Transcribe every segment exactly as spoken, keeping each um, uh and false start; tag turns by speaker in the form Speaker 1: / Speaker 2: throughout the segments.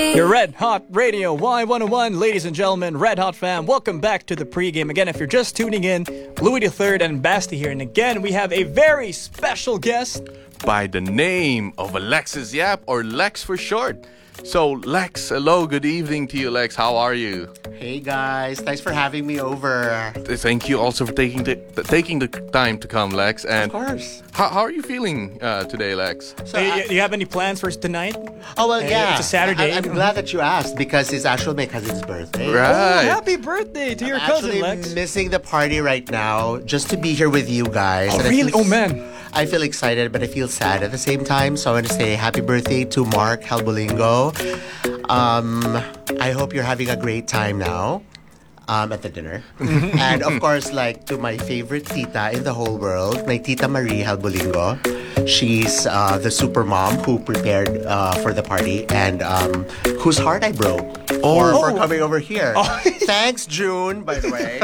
Speaker 1: Your Red Hot Radio Y one oh one, ladies and gentlemen, Red Hot fam, welcome back to the pregame. Again, if you're just tuning in, Louis the Third and Basti here, and again we have a very special guest
Speaker 2: by the name of Alexis Yap, or Lex for short. So Lex, hello, good evening to you, Lex. How are you?
Speaker 3: Hey guys, thanks for having me over.
Speaker 2: Thank you also for taking the taking the time to come, Lex. And
Speaker 3: of course.
Speaker 2: How, how are you feeling uh, today, Lex?
Speaker 1: So, hey, I, do you have any plans for tonight?
Speaker 3: Oh well, yeah.
Speaker 1: It's a Saturday.
Speaker 3: I, I'm glad that you asked because it's actually my cousin's birthday.
Speaker 2: Right.
Speaker 1: Oh, happy birthday to
Speaker 3: I'm
Speaker 1: your cousin,
Speaker 3: actually
Speaker 1: Lex.
Speaker 3: Missing the party right now just to be here with you guys.
Speaker 1: Oh,
Speaker 3: And I
Speaker 1: really?
Speaker 3: feel
Speaker 1: Oh man.
Speaker 3: I feel excited, but I feel sad at the same time. So I want to say happy birthday to Mark Halbolingo. Um, I hope you're having a great time now um, at the dinner. And of course, like to my favorite tita in the whole world, my Tita Marie Halbolingo. She's uh, the super mom who prepared uh, for the party and um, whose heart I broke for, for coming over here.
Speaker 1: Oh.
Speaker 3: Thanks, June, by the way.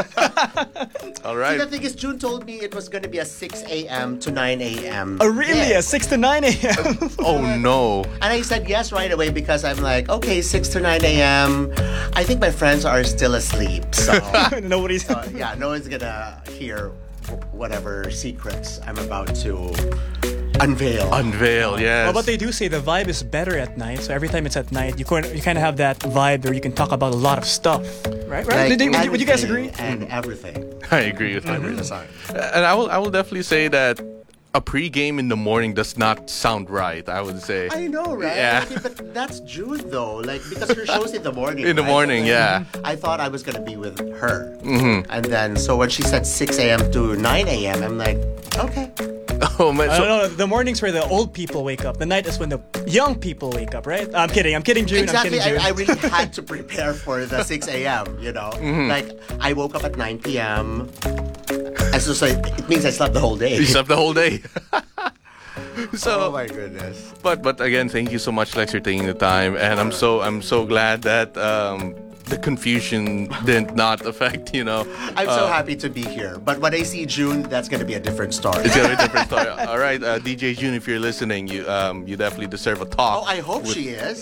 Speaker 2: All right.
Speaker 3: See, the thing is, June told me it was going to be a six a.m. to nine a.m.
Speaker 1: Oh, really?
Speaker 3: Yeah.
Speaker 1: A six to nine a.m.
Speaker 2: Oh no.
Speaker 3: And I said yes right away because I'm like, okay, six to nine a.m. I think my friends are still asleep. So,
Speaker 1: Nobody's.
Speaker 3: uh, yeah, no one's going to hear whatever secrets I'm about to unveil.
Speaker 2: Unveil, yes.
Speaker 1: Well, but they do say the vibe is better at night. So every time it's at night, you kind you kind of have that vibe where you can talk about a lot of stuff, right? Right?
Speaker 3: Like
Speaker 1: Did, did, would you guys agree?
Speaker 3: everything And everything.
Speaker 2: I agree with that.
Speaker 3: Under the sun.
Speaker 2: And I will I will definitely say that a pre-game in the morning does not sound right, I would say.
Speaker 3: I know, right?
Speaker 2: Yeah.
Speaker 3: Okay, but that's June though, like because her show's in the morning.
Speaker 2: In the
Speaker 3: right?
Speaker 2: morning,
Speaker 3: So then
Speaker 2: yeah.
Speaker 3: I thought I was gonna be with her, mm-hmm. and then so when she said six a.m. to nine a.m., I'm like, okay.
Speaker 2: Oh man.
Speaker 1: I
Speaker 2: So,
Speaker 1: don't know. The morning's where the old people wake up. The night is when the young people wake up, right? I'm kidding. I'm kidding, June.
Speaker 3: Exactly.
Speaker 1: I'm kidding, June.
Speaker 3: I, I really had to prepare for the six a.m. You know,
Speaker 2: Mm-hmm.
Speaker 3: like I woke up at nine p.m. And so, so it means I slept the whole day.
Speaker 2: you slept the whole day. So
Speaker 3: Oh my goodness.
Speaker 2: But but again, thank you so much, Lex, for taking the time, and I'm so I'm so glad that um, the confusion did not affect you know.
Speaker 3: I'm so
Speaker 2: uh,
Speaker 3: happy to be here. But when I see June, that's gonna be a different story.
Speaker 2: It's gonna be a different story. All right, uh, D J June, if you're listening, you um you definitely deserve a talk.
Speaker 3: Oh, I hope
Speaker 2: with-
Speaker 3: she is.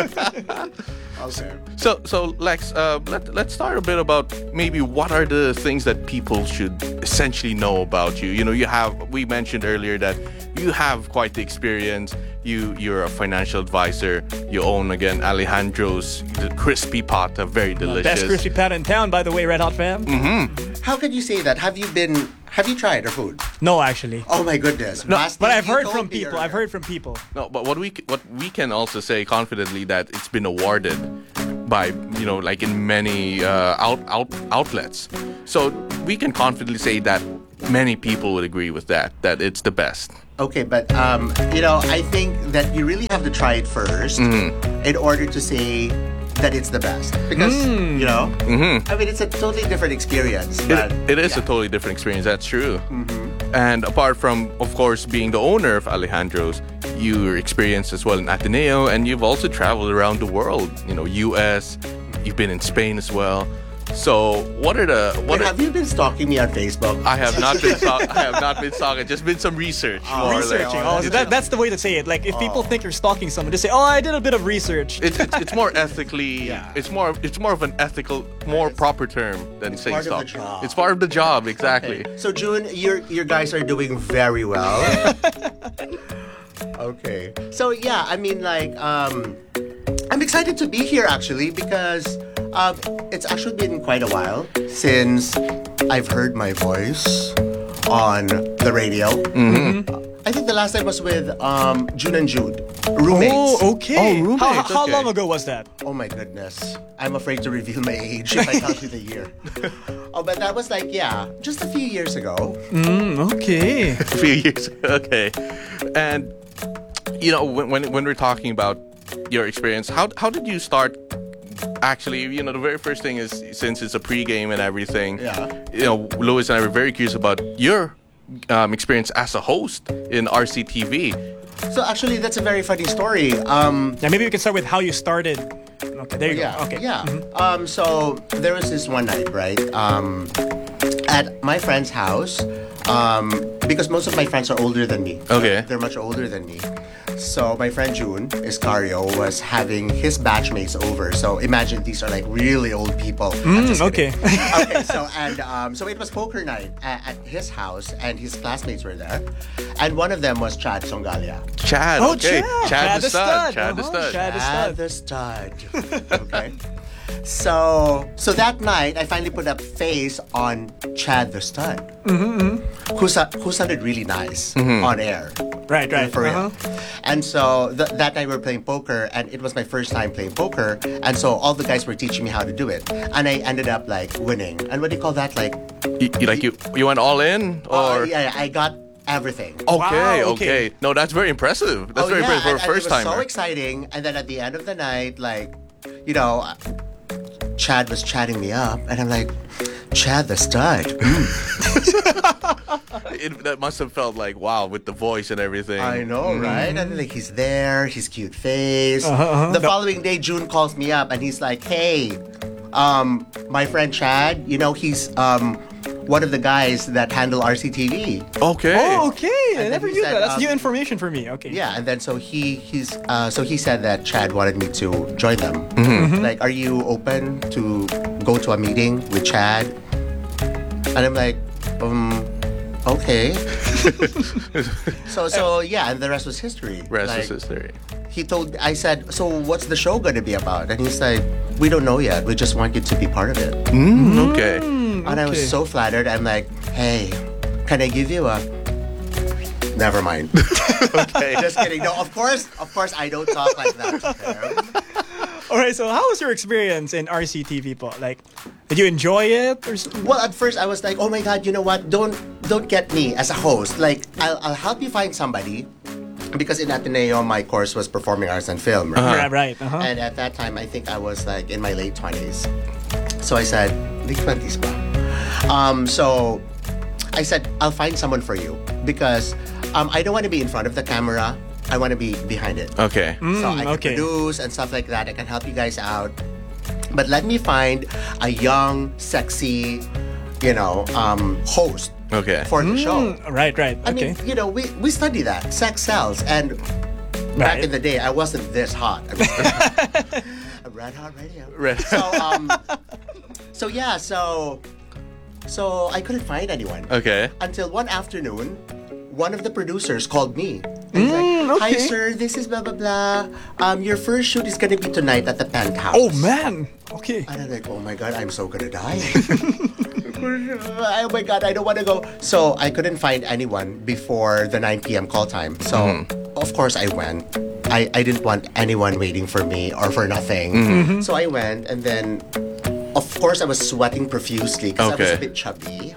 Speaker 3: Okay.
Speaker 2: So so Lex, uh, let let's start a bit about maybe what are the things that people should essentially know about you. You know, you have we mentioned earlier that you have quite the experience. You you're a financial advisor. You own again Alejandro's the crispy pata, very delicious.
Speaker 1: Best crispy pat in town, by the way, Red Hot fam.
Speaker 3: How can you say that? Have you been? Have you tried her food?
Speaker 1: No, actually.
Speaker 3: Oh my goodness. Basti,
Speaker 1: But I've
Speaker 3: you
Speaker 1: heard
Speaker 3: told
Speaker 1: from
Speaker 3: me
Speaker 1: people.
Speaker 3: earlier.
Speaker 1: I've heard from people.
Speaker 2: No, but what we c- what we can also say confidently that it's been awarded by you know like in many uh, out, out outlets. So we can confidently say that many people would agree with that that it's the best.
Speaker 3: Okay, but um, you know, I think that you really have to try it 1st in order to say that it's the best. Because you know, I mean, it's a totally different experience.
Speaker 2: It,
Speaker 3: But,
Speaker 2: it is
Speaker 3: yeah.
Speaker 2: a totally different experience. That's true. And apart from, of course, being the owner of Alejandro's, your experience as well in Ateneo, and you've also traveled around the world. You know, U S. You've been in Spain as well. So what are the what?
Speaker 3: Wait,
Speaker 2: Are,
Speaker 3: have you been stalking me on Facebook?
Speaker 2: I have not been. So, I have not been stalking. Just been some research.
Speaker 3: Oh,
Speaker 2: more or less.
Speaker 1: Researching.
Speaker 3: Oh,
Speaker 1: Oh, so that, that's the way to say it. Like, if people think you're stalking someone, just say, "Oh, I did a bit of research."
Speaker 2: It's, it's it's more ethically.
Speaker 3: Yeah.
Speaker 2: It's more it's more of an ethical, more
Speaker 3: It's-
Speaker 2: proper term than
Speaker 3: it's
Speaker 2: saying
Speaker 3: part of the
Speaker 2: stalk.
Speaker 3: job.
Speaker 2: It's part of the job, exactly.
Speaker 3: Okay. So June, your your guys are doing very well. Okay. So yeah, I mean like um I'm excited to be here actually because um it's actually been quite a while since I've heard my voice on the radio. Mm-hmm. I think the last time was with um June and Jude, roommates.
Speaker 1: Oh, okay.
Speaker 2: Oh, roommates,
Speaker 1: How, how
Speaker 2: okay.
Speaker 1: long ago was that?
Speaker 3: Oh my goodness. I'm afraid to reveal my age if I tell you the year. Oh, but that was like, yeah, just a few years ago.
Speaker 1: Mm, okay.
Speaker 2: A few years. Okay, and you know when when when we're talking about your experience, how how did you start? Actually, you know, the very first thing is since it's a pregame and everything.
Speaker 3: Yeah.
Speaker 2: You know, Louis and I were very curious about your um, experience as a host in R C T V.
Speaker 3: So actually, that's a very funny story. Um,
Speaker 1: Yeah, maybe we can start with how you started. Okay, there you
Speaker 3: yeah,
Speaker 1: go. Okay.
Speaker 3: yeah. Um, so there was this one night, right? Um, at my friend's house, um, because most of my friends are older than me.
Speaker 2: Okay.
Speaker 3: They're much older than me. So my friend June Iscario was having his batchmates over. So imagine these are like really old people. I'm
Speaker 1: Mm,
Speaker 3: just
Speaker 1: okay.
Speaker 3: kidding. Okay. So and um, so it was poker night at, at his house, and his classmates were there, and one of them was Chad Songalia.
Speaker 2: Chad.
Speaker 1: Oh,
Speaker 2: okay.
Speaker 1: Chad.
Speaker 2: Chad the stud. Chad the
Speaker 1: Uh-huh,
Speaker 2: stud.
Speaker 1: Chad the
Speaker 3: Chad
Speaker 1: stud.
Speaker 3: the stud. Okay. So so that night, I finally put a face on Chad the stud, mm-hmm, who sa- who sounded really nice on air.
Speaker 1: Right, right.
Speaker 3: For real.
Speaker 1: Uh-huh.
Speaker 3: And so th- that night we were playing poker, and it was my first time playing poker. And so all the guys were teaching me how to do it, and I ended up like winning. And what do you call that? Like,
Speaker 2: You, you- like you, you went all in,
Speaker 3: uh,
Speaker 2: or
Speaker 3: yeah, I got everything.
Speaker 2: okay,
Speaker 1: Wow,
Speaker 2: okay,
Speaker 1: okay.
Speaker 2: No, that's very impressive. That's
Speaker 3: Oh,
Speaker 2: very
Speaker 3: yeah,
Speaker 2: impressive for
Speaker 3: and-
Speaker 2: a
Speaker 3: and
Speaker 2: first
Speaker 3: it was
Speaker 2: timer.
Speaker 3: so exciting. And then at the end of the night, like, you know, Chad was chatting me up, and I'm like, Chad the stud.
Speaker 2: It, that must have felt like wow with the voice and everything.
Speaker 3: I know, right? And like he's there, his cute face.
Speaker 1: Uh-huh, uh-huh.
Speaker 3: The following day, June calls me up and he's like, "Hey, um, my friend Chad, you know he's um one of the guys that handle R C T V."
Speaker 2: Okay.
Speaker 1: Oh, okay. I
Speaker 3: then
Speaker 1: never
Speaker 3: he
Speaker 1: knew
Speaker 3: said,
Speaker 1: that. That's
Speaker 3: um,
Speaker 1: new information for me. Okay.
Speaker 3: Yeah, and then so he he's uh, so he said that Chad wanted me to join them.
Speaker 1: Mm-hmm.
Speaker 3: Like, are you open to go to a meeting with Chad? And I'm like, um, okay. so so yeah, and the rest was history.
Speaker 2: Rest
Speaker 3: Like,
Speaker 2: is history.
Speaker 3: He told, I said, so what's the show going to be about? And he's like, we don't know yet. We just want you to be part of it.
Speaker 2: Mm, okay.
Speaker 3: And I was
Speaker 1: okay.
Speaker 3: so flattered. I'm like, hey, can I give you a... Never mind.
Speaker 2: Okay.
Speaker 3: Just kidding. No, of course, of course, I don't talk like that to him.
Speaker 1: All right. So, how was your experience in R C T V po? Like, did you enjoy it or something?
Speaker 3: Well, at first I was like, oh my God, you know what? Don't don't get me as a host. Like, I'll, I'll help you find somebody. Because in Ateneo, my course was performing arts and film. Right?
Speaker 1: Right, right. Uh-huh.
Speaker 3: And at that time, I think I was like in my late twenties. So I said, late twenties pa. Um, so I said, I'll find someone for you. Because um, I don't want to be in front of the camera. I want to be behind it.
Speaker 2: Okay.
Speaker 3: So I can
Speaker 1: okay.
Speaker 3: produce and stuff like that. I can help you guys out. But let me find a young, sexy, you know, um, host
Speaker 2: Okay.
Speaker 3: for the show.
Speaker 1: Mm, right, right.
Speaker 3: I
Speaker 1: Okay.
Speaker 3: mean, you know, we, we study that. Sex sells. And back
Speaker 1: Right.
Speaker 3: in the day, I wasn't this hot. I was a red hot radio.
Speaker 2: Red-
Speaker 3: So, um, so yeah, so, so I couldn't find anyone.
Speaker 2: Okay.
Speaker 3: Until one afternoon, one of the producers called me. And he's like, hi,
Speaker 1: okay.
Speaker 3: sir, this is blah, blah, blah. Um, your first shoot is going to be tonight at the Penthouse.
Speaker 1: Oh man. Okay.
Speaker 3: And I'm like, oh my God, I'm so gonna die. Oh my God, I don't want to go. So I couldn't find anyone before the nine p.m. call time. So, of course, I went. I, I didn't want anyone waiting for me or for nothing. So I went, and then, of course, I was sweating profusely because I was
Speaker 2: Okay.
Speaker 3: a bit chubby.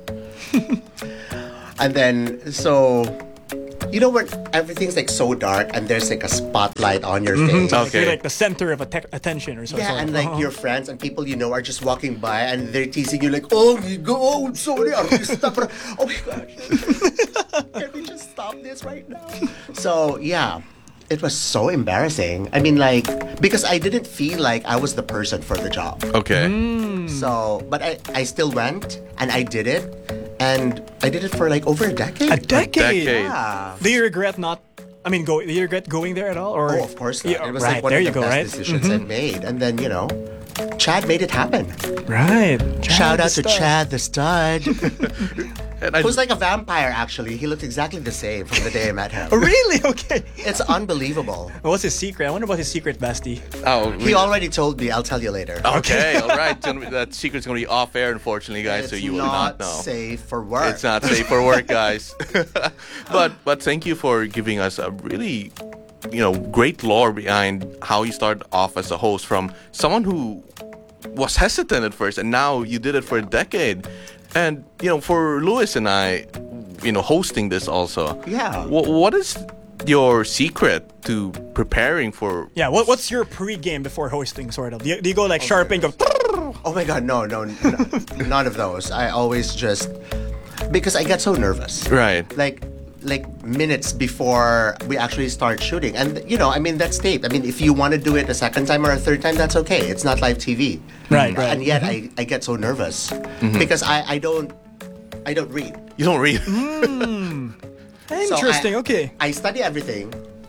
Speaker 3: And then, so, you know when everything's like so dark and there's like a spotlight on your face?
Speaker 1: Like,
Speaker 2: Okay.
Speaker 1: you're like the center of atte- attention or something.
Speaker 3: Yeah, and like
Speaker 1: Uh-huh.
Speaker 3: your friends and people you know are just walking by and they're teasing you like, oh my God, oh, sorry, artista, pero, oh my God, can we just stop this right now? So yeah, it was so embarrassing. I mean, like, because I didn't feel like I was the person for the job.
Speaker 2: Okay.
Speaker 3: So, but I, I still went and I did it, and I did it for like over a decade.
Speaker 1: A decade.
Speaker 2: decade.
Speaker 3: Yeah.
Speaker 1: Do you regret not? I mean, go. Do you regret going there at all? Or
Speaker 3: Oh, of course not.
Speaker 1: Yeah,
Speaker 3: It was
Speaker 1: right,
Speaker 3: like one
Speaker 1: there
Speaker 3: of
Speaker 1: you
Speaker 3: the
Speaker 1: go.
Speaker 3: best
Speaker 1: Right.
Speaker 3: decisions I've made. And then, you know, Chad made it happen.
Speaker 1: Right.
Speaker 3: Shout out to
Speaker 1: the stud.
Speaker 3: Chad the stud.
Speaker 2: And I,
Speaker 3: Who's like a vampire, actually. He looked exactly the same from the day I met him.
Speaker 1: Oh, really? Okay.
Speaker 3: It's unbelievable.
Speaker 1: What's his secret? I wonder what his secret, Basti.
Speaker 2: oh,
Speaker 3: He
Speaker 2: we-
Speaker 3: already told me. I'll tell you later.
Speaker 2: Okay, all right. Then That secret's gonna be off air, unfortunately, guys.
Speaker 3: It's
Speaker 2: so you will not know.
Speaker 3: safe for work.
Speaker 2: It's not safe for work, guys. but but thank you for giving us a really, you know, great lore behind how you started off as a host from someone who was hesitant at first, and now you did it for a decade. And you know, for Louis and I, you know, hosting this also.
Speaker 3: Yeah.
Speaker 2: wh- what is your secret to preparing for?
Speaker 1: Yeah. What, what's your pre-game before hosting? Sort of. Do you, do you go like sharp and go?
Speaker 3: Oh my God, no, no, no, none of those. I always just, because I get so nervous.
Speaker 2: Right.
Speaker 3: Like, like minutes before we actually start shooting. And, you know, I mean, that's taped. I mean, if you want to do it a second time or a third time, that's okay. It's not live T V.
Speaker 1: Right, right.
Speaker 3: And yet I, I get so nervous because I, I don't, I don't read.
Speaker 2: You don't read.
Speaker 3: So
Speaker 1: Interesting.
Speaker 3: I-
Speaker 1: okay.
Speaker 3: I study everything,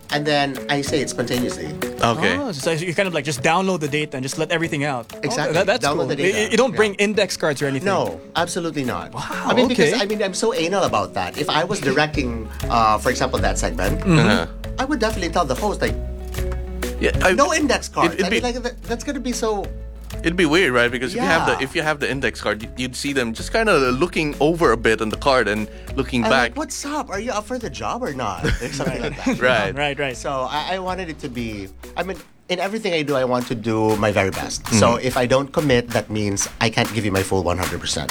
Speaker 3: and then I say it spontaneously.
Speaker 2: Okay.
Speaker 1: Oh, so you kind of like just download the data and just let everything out.
Speaker 3: Exactly.
Speaker 1: Oh, that, that's
Speaker 3: Download
Speaker 1: cool.
Speaker 3: the data.
Speaker 1: You, you don't bring
Speaker 3: Yeah.
Speaker 1: index cards or anything.
Speaker 3: No, absolutely not.
Speaker 1: Wow,
Speaker 3: I mean, because
Speaker 1: okay.
Speaker 3: I mean, I'm so anal about that. If I was directing, uh, for example, that segment,
Speaker 2: Uh-huh.
Speaker 3: I would definitely tell the host like,
Speaker 2: Yeah, I,
Speaker 3: no index cards.
Speaker 2: it'd
Speaker 3: I mean,
Speaker 2: be-
Speaker 3: like that, that's gonna be so.
Speaker 2: It'd be weird, right? Because if you have the
Speaker 3: Yeah.
Speaker 2: if you have the index card, you- you'd see them just kind of looking over a bit on the card and looking
Speaker 3: I'm
Speaker 2: back.
Speaker 3: like, what's up? Are you up for the job or not? Or something like that.
Speaker 2: Right.
Speaker 1: Right, right.
Speaker 3: So I, I wanted it to be. I mean, in everything I do, I want to do my very best.
Speaker 2: Mm-hmm.
Speaker 3: So if I don't commit, that means I can't give you my full one hundred percent.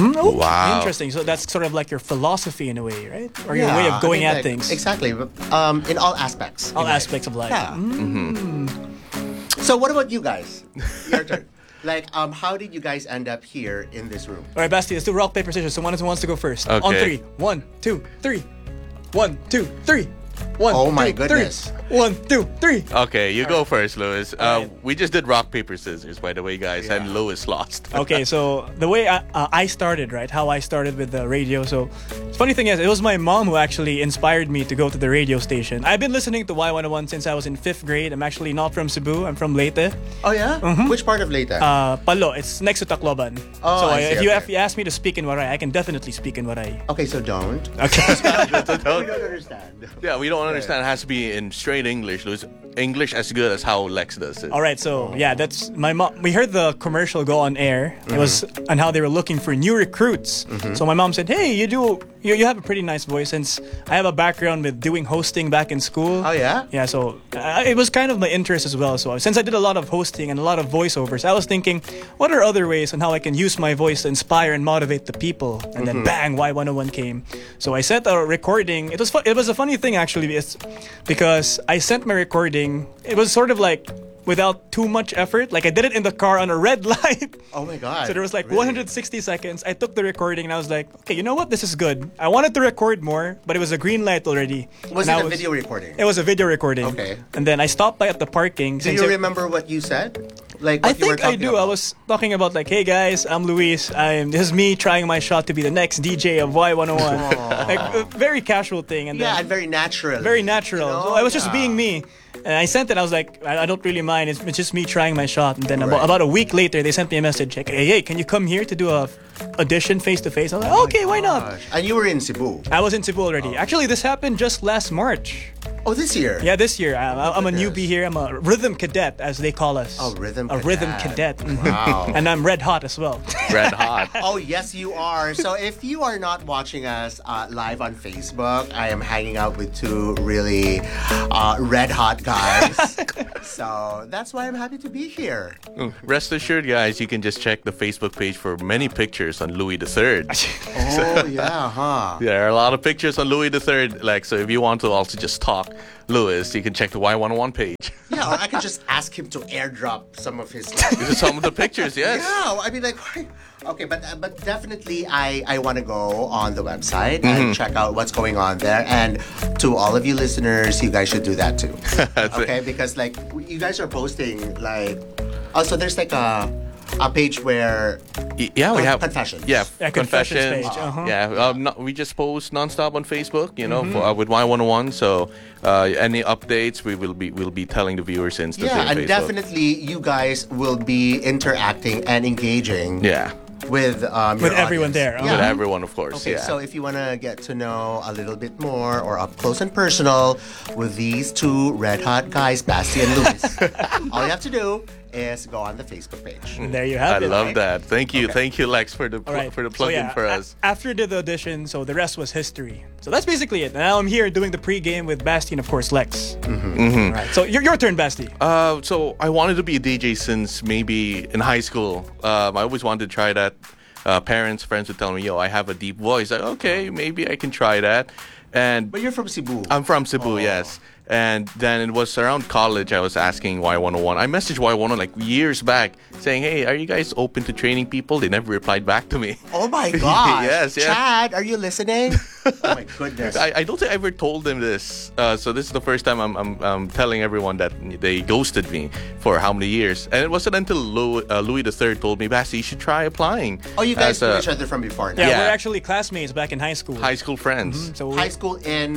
Speaker 2: Wow.
Speaker 1: Interesting. So that's sort of like your philosophy in a way, right? Or your way of
Speaker 3: I
Speaker 1: going
Speaker 3: mean,
Speaker 1: at
Speaker 3: like,
Speaker 1: things.
Speaker 3: Exactly. Um, in all aspects.
Speaker 1: All
Speaker 3: in life.
Speaker 1: aspects of life.
Speaker 3: Yeah.
Speaker 2: Mm-hmm.
Speaker 3: So what about you guys? Your turn. Like, um, how did you guys end up here in this room?
Speaker 1: All right, Basti, let's do rock, paper, scissors. So one wants to go first. On
Speaker 2: Okay.
Speaker 1: three. One, two, three. One, two, three. One,
Speaker 3: Oh my
Speaker 1: two, three.
Speaker 3: goodness.
Speaker 1: One, two, three.
Speaker 2: Okay, you go first, Lewis. Uh,
Speaker 1: Alright.
Speaker 2: We just did rock paper scissors, by the way, guys, and
Speaker 3: Yeah.
Speaker 2: Lewis lost.
Speaker 1: Okay, so the way I, uh, I started, right? How I started with the radio. So, the funny thing is, it was my mom who actually inspired me to go to the radio station. I've been listening to Y one oh one since I was in fifth grade. I'm actually not from Cebu. I'm from Leyte.
Speaker 3: Oh yeah. Which part of Leyte?
Speaker 1: Uh, Palo. It's next to Tacloban.
Speaker 3: Oh,
Speaker 1: so
Speaker 3: I
Speaker 1: uh,
Speaker 3: see,
Speaker 1: if you
Speaker 3: okay.
Speaker 1: if you ask me to speak in Waray, I can definitely speak in Waray.
Speaker 3: okay, so don't.
Speaker 1: Okay.
Speaker 3: We don't understand.
Speaker 2: Yeah, we don't understand. It has to be in straight English, Lewis. English as good as how Lex does it.
Speaker 1: All right, so yeah, that's my mom. We heard the commercial go on air. It was on how they were looking for new recruits. So my mom said, "Hey, you do you, you have a pretty nice voice." Since I have a background with doing hosting back in school.
Speaker 3: Oh yeah.
Speaker 1: Yeah, so uh, it was kind of my interest as well. So since I did a lot of hosting and a lot of voiceovers, I was thinking, what are other ways on how I can use my voice to inspire and motivate the people? And then bang, Y one oh one came. So I sent a recording. It was fu- it was a funny thing actually, it's because I sent my recording. It was sort of like without too much effort. Like I did it in the car on a red light.
Speaker 3: Oh my god.
Speaker 1: So there was like
Speaker 3: Really?
Speaker 1: one hundred sixty seconds. I took the recording and I was like, okay, you know what? This is good. I wanted to record more, but it was a green light already.
Speaker 3: Was
Speaker 1: And
Speaker 3: it
Speaker 1: I
Speaker 3: a video recording?
Speaker 1: It was a video recording.
Speaker 3: Okay.
Speaker 1: And then I stopped by at the parking.
Speaker 3: Do
Speaker 1: since
Speaker 3: you
Speaker 1: it-
Speaker 3: remember what you said? Like
Speaker 1: I
Speaker 3: what you were
Speaker 1: think I
Speaker 3: talking
Speaker 1: do. I
Speaker 3: about?
Speaker 1: was talking about like, hey guys, I'm Luis. I'm this is me trying my shot to be the next D J of Y one oh one. Like a very casual thing, and
Speaker 3: Yeah,
Speaker 1: then
Speaker 3: and very natural.
Speaker 1: very natural.
Speaker 3: You know?
Speaker 1: So I was just
Speaker 3: Yeah.
Speaker 1: being me. And I sent it. I was like, I, I don't really mind. It's, it's just me trying my shot. And then
Speaker 3: Right.
Speaker 1: about, about a week later, they sent me a message like, hey, hey, can you come here to do a audition face to face? I was like, okay, why not?
Speaker 3: Gosh. And you were in Cebu.
Speaker 1: I was in Cebu already. Actually, this happened just last March.
Speaker 3: Oh, this year.
Speaker 1: Yeah, this year. I, I'm a
Speaker 3: goodness.
Speaker 1: newbie here. I'm a rhythm cadet, as they call us.
Speaker 3: Oh, rhythm
Speaker 1: A rhythm
Speaker 3: cadet.
Speaker 1: cadet. Mhm.
Speaker 3: Wow.
Speaker 1: And I'm red hot as well.
Speaker 2: Red hot.
Speaker 3: Oh, yes, you are. So if you are not watching us uh, live on Facebook, I am hanging out with two really uh, red hot guys. So that's why I'm happy to be here.
Speaker 2: Rest assured, guys, you can just check the Facebook page for many pictures on Louis the Third.
Speaker 3: Oh, yeah, huh?
Speaker 2: There are a lot of pictures on Louis the Third. Like, so if you want to also just talk Louis, you can check the Y one oh one page.
Speaker 3: Yeah, or I could just ask him to airdrop some of his. Like,
Speaker 2: These are some of the pictures, yes.
Speaker 3: yeah, I mean, like, okay, but uh, but definitely, I I want to go on the website and check out what's going on there. And to all of you listeners, you guys should do that too. Okay, because like you guys are posting like, also there's like a a page where
Speaker 2: Y- Yeah, we
Speaker 3: Uh,
Speaker 2: have
Speaker 3: confessions.
Speaker 2: Yeah,
Speaker 1: Yeah, confessions page, uh-huh.
Speaker 2: Yeah, um, no, we just post nonstop on Facebook. You know,
Speaker 3: Mm-hmm.
Speaker 2: for, uh, with Y one oh one. So uh, any updates, we will be we'll be telling the viewers instantly.
Speaker 3: yeah,
Speaker 2: on
Speaker 3: and
Speaker 2: Facebook.
Speaker 3: definitely you guys will be interacting and engaging.
Speaker 2: Yeah,
Speaker 3: With um,
Speaker 1: With
Speaker 3: your
Speaker 1: everyone
Speaker 3: audience.
Speaker 1: there, uh-huh.
Speaker 2: with
Speaker 3: Yeah.
Speaker 2: everyone, of course.
Speaker 3: Okay,
Speaker 2: yeah.
Speaker 3: so if you want to get to know a little bit more or up close and personal with these two red hot guys, Basti and Luis, all you have to do is go on the Facebook page.
Speaker 1: And there you
Speaker 2: I
Speaker 1: have it.
Speaker 2: love
Speaker 1: right?
Speaker 2: that. Thank you, thank you, Lex, for the
Speaker 1: All right.
Speaker 2: for the
Speaker 1: So,
Speaker 2: plug-in
Speaker 1: yeah,
Speaker 2: for
Speaker 1: a-
Speaker 2: us.
Speaker 1: After the audition, so the rest was history. So that's basically it. Now I'm here doing the pregame with Basti and of course Lex. Mm-hmm. All right. So your, your turn, Basti.
Speaker 2: Uh, so I wanted to be a D J since maybe in high school. Um, I always wanted to try that. Uh, parents, friends would tell me, "Yo, I have a deep voice." Like, okay, maybe I can try that. And
Speaker 3: But you're from Cebu.
Speaker 2: I'm from Cebu, yes. And then it was around college I was asking Y one oh one. I messaged Y one oh one like years back saying, hey, are you guys open to training people? They never replied back to me.
Speaker 3: Oh my gosh.
Speaker 2: Yes, yes.
Speaker 3: Chad, are you listening? Oh my goodness.
Speaker 2: I, I don't think I ever told them this. Uh, so this is the first time I'm, I'm, I'm telling everyone that they ghosted me for how many years. And it wasn't until Louis, uh, Louis the Third told me, Basti, you should try applying.
Speaker 3: Oh, you guys
Speaker 2: as
Speaker 3: knew
Speaker 2: a
Speaker 3: each other from before now.
Speaker 1: Yeah,
Speaker 2: Yeah.
Speaker 1: we're actually classmates back in high school.
Speaker 2: high school friends.
Speaker 1: So we-
Speaker 3: High school in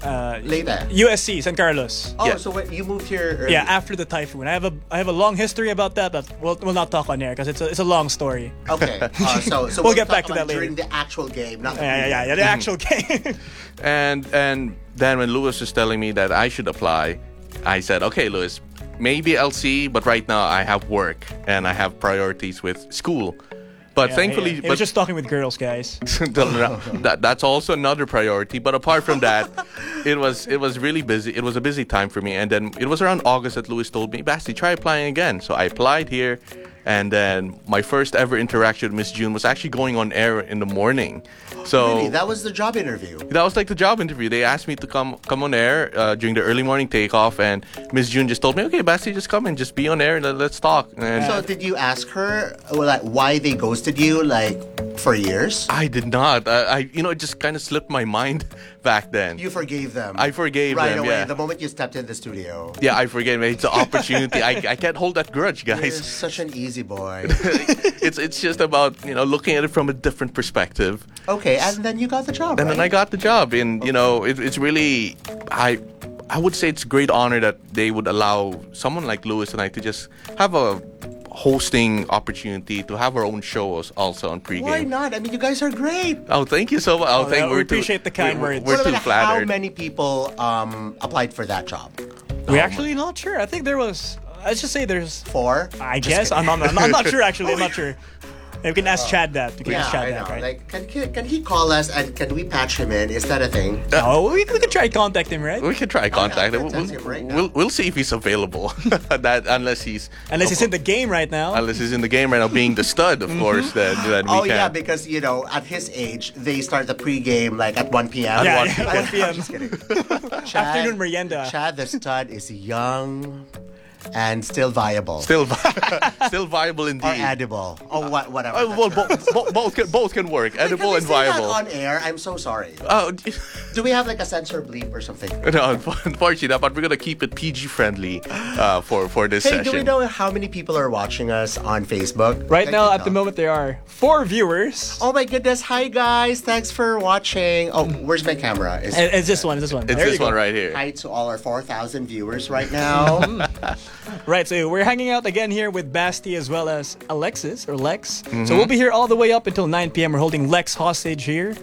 Speaker 1: uh,
Speaker 3: Later.
Speaker 1: U S C, San Carlos.
Speaker 3: Oh,
Speaker 2: Yeah.
Speaker 3: so what, you moved here early.
Speaker 1: Yeah, after the typhoon. I have a I have a long history about that, but we'll, we'll not talk on air because it's a, it's a long story.
Speaker 3: Okay. Uh, so so
Speaker 1: We'll get
Speaker 3: talk
Speaker 1: back to
Speaker 3: about
Speaker 1: that later.
Speaker 3: during the actual game, not the
Speaker 1: Yeah, yeah, yeah, yeah, the actual game.
Speaker 2: And and then when Lewis was telling me that I should apply, I said, okay, Lewis, maybe I'll see, but right now I have work and I have priorities with school. But
Speaker 1: Yeah,
Speaker 2: thankfully,
Speaker 1: yeah. He
Speaker 2: but
Speaker 1: was just talking with girls, guys.
Speaker 2: that, that's also another priority. But apart from that, it was it was really busy. It was a busy time for me. And then it was around August that Lewis told me, Basti, try applying again. So I applied here. And then my first ever interaction with Miss June was actually going on air in the morning. So
Speaker 3: Really? That was the job interview.
Speaker 2: that was like the job interview. They asked me to come come on air uh, during the early morning takeoff, and Miss June just told me, "Okay, Basti, just come and just be on air and let- let's talk." And
Speaker 3: So did you ask her well, like why they ghosted you like for years?
Speaker 2: I did not. I, I you know, it just kind of slipped my mind back then.
Speaker 3: You forgave them.
Speaker 2: I forgave
Speaker 3: right
Speaker 2: them,
Speaker 3: away
Speaker 2: yeah.
Speaker 3: the moment you stepped in the studio.
Speaker 2: Yeah, I forget. Man. It's an opportunity. I, I can't hold that grudge,
Speaker 3: You're
Speaker 2: guys.
Speaker 3: such an easy boy.
Speaker 2: it's it's just about you know looking at it from a different perspective.
Speaker 3: Okay, and then you got the job.
Speaker 2: And then I
Speaker 3: right?
Speaker 2: got the job, and you know, it, it's really, I, I would say it's a great honor that they would allow someone like Lewis and I to just have a hosting opportunity to have our own shows also on pregame.
Speaker 3: Why not? I mean, you guys are great.
Speaker 2: Oh, thank you so much. Oh,
Speaker 1: Oh,
Speaker 2: thank
Speaker 1: yeah, we
Speaker 2: we're too-
Speaker 1: appreciate the kind
Speaker 2: we're,
Speaker 1: words.
Speaker 2: We're,
Speaker 3: Well,
Speaker 2: too
Speaker 3: like,
Speaker 2: flattered.
Speaker 3: How many people um, applied for that job?
Speaker 1: We're actually not sure. I think there was. Let's just say there's.
Speaker 3: Four?
Speaker 1: I
Speaker 3: Just
Speaker 1: guess I'm,
Speaker 3: kidding.
Speaker 1: I'm, I'm not sure actually. I'm not sure. We can ask Chad that. We can
Speaker 3: Yeah,
Speaker 1: ask Chad
Speaker 3: I
Speaker 1: that,
Speaker 3: know.
Speaker 1: right?
Speaker 3: Like, can, can, can he call us and can we patch him in? Is that a thing?
Speaker 1: oh, we, we could try to contact him, right?
Speaker 2: We can try contact
Speaker 3: I'll
Speaker 2: him.
Speaker 3: text
Speaker 2: We'll,
Speaker 3: him right now.
Speaker 2: we'll, we'll see if he's available. that unless he's
Speaker 1: Unless he's in the game right now.
Speaker 2: unless he's in the game right now, being the stud, of course. Then then we
Speaker 3: Oh
Speaker 2: can.
Speaker 3: yeah, because you know at his age they start the pregame like at one p.m.
Speaker 1: yeah,
Speaker 2: one
Speaker 1: yeah, one p.m.
Speaker 3: Just kidding. Chad,
Speaker 1: Afternoon merienda.
Speaker 3: Chad the stud is young and still viable.
Speaker 2: Still, vi- still viable
Speaker 3: or
Speaker 2: indeed.
Speaker 3: edible. Or what, whatever.
Speaker 2: Uh, well, bo- bo- both can both can work.
Speaker 3: Wait,
Speaker 2: Edible
Speaker 3: can we
Speaker 2: and
Speaker 3: say that
Speaker 2: viable.
Speaker 3: on air? I'm so sorry.
Speaker 2: Oh,
Speaker 3: Do we have like a censor bleep or something?
Speaker 2: no, unfortunately, not, but we're gonna keep it P G friendly uh, for for this
Speaker 3: Hey,
Speaker 2: session.
Speaker 3: do we know how many people are watching us on Facebook?
Speaker 1: Right
Speaker 3: Can
Speaker 1: now,
Speaker 3: you
Speaker 1: at the
Speaker 3: tell?
Speaker 1: moment, there are four viewers.
Speaker 3: Oh my goodness! Hi guys, thanks for watching. Oh, where's my camera? Is
Speaker 1: And it's this one. It's this one.
Speaker 2: It's
Speaker 1: There
Speaker 2: this
Speaker 1: you go.
Speaker 2: one right here.
Speaker 3: Hi to all our four thousand viewers right now.
Speaker 1: Right, so we're hanging out again here with Basti as well as Alexis, or Lex. So we'll be here all the way up until nine p.m. We're holding Lex hostage here.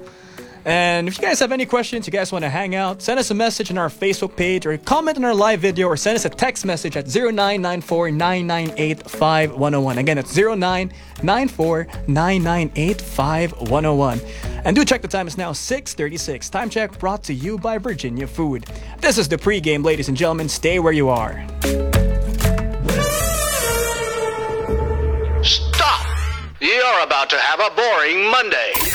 Speaker 1: And if you guys have any questions, you guys want to hang out, send us a message on our Facebook page or comment on our live video or send us a text message at zero nine nine four nine nine eight five one zero one. Again, it's zero nine nine four nine nine eight five one zero one. And do check the time, it's now six thirty-six. Time check brought to you by Virginia Food. This is the pregame, ladies and gentlemen. Stay where you are.
Speaker 4: Stop! You're about to have a boring Monday.